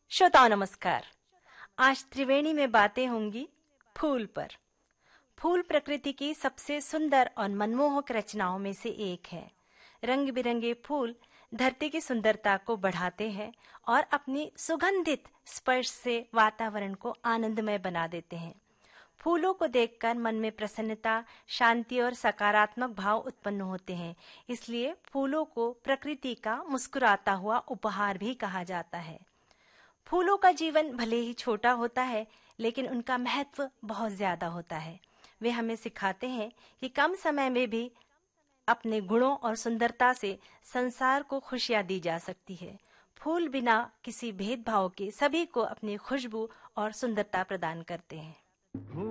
श्रोताओं नमस्कार। आज त्रिवेणी में बातें होंगी फूल पर। फूल प्रकृति की सबसे सुंदर और मनमोहक रचनाओं में से एक है। रंग बिरंगे फूल धरती की सुंदरता को बढ़ाते हैं और अपनी सुगंधित स्पर्श से वातावरण को आनंदमय बना देते हैं। फूलों को देखकर मन में प्रसन्नता, शांति और सकारात्मक भाव उत्पन्न होते हैं। इसलिए फूलों को प्रकृति का मुस्कुराता हुआ उपहार भी कहा जाता है। फूलों का जीवन भले ही छोटा होता है, लेकिन उनका महत्व बहुत ज्यादा होता है। वे हमें सिखाते हैं कि कम समय में भी अपने गुणों और सुंदरता से संसार को खुशियां दी जा सकती है। फूल बिना किसी भेदभाव के सभी को अपनी खुशबू और सुंदरता प्रदान करते हैं।